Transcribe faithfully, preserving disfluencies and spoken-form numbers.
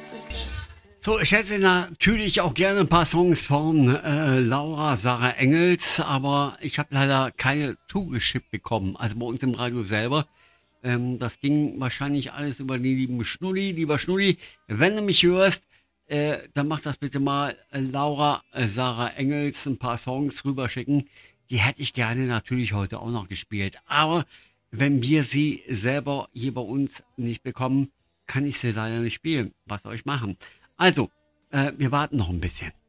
So, ich hätte natürlich auch gerne ein paar Songs von äh, Laura Sarah Engels, aber ich habe leider keine zugeschickt bekommen. Also bei uns im Radio selber. Ähm, das ging wahrscheinlich alles über den lieben Schnulli. Lieber Schnulli, wenn du mich hörst, äh, dann mach das bitte mal. Äh, Laura äh, Sarah Engels ein paar Songs rüberschicken. Die hätte ich gerne natürlich heute auch noch gespielt. Aber wenn wir sie selber hier bei uns nicht bekommen, kann ich sie leider nicht spielen. Was soll ich machen? Also, äh, wir warten noch ein bisschen.